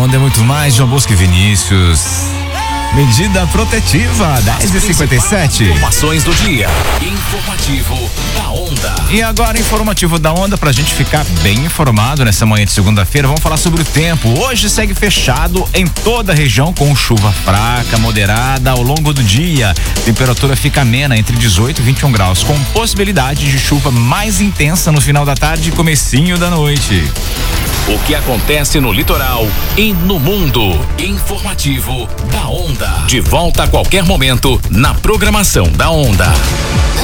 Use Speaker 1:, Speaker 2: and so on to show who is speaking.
Speaker 1: Onda é muito mais. João Bosco e Vinícius. Medida protetiva, 10h57.
Speaker 2: Informações do dia. Informativo da Onda.
Speaker 1: E agora, informativo da Onda, pra gente ficar bem informado nessa manhã de segunda-feira, vamos falar sobre o tempo. Hoje segue fechado em toda a região, com chuva fraca, moderada ao longo do dia. Temperatura fica amena entre 18 e 21 graus, com possibilidade de chuva mais intensa no final da tarde e comecinho da noite.
Speaker 2: O que acontece no litoral e no mundo. Informativo da Onda. De volta a qualquer momento na programação da Onda.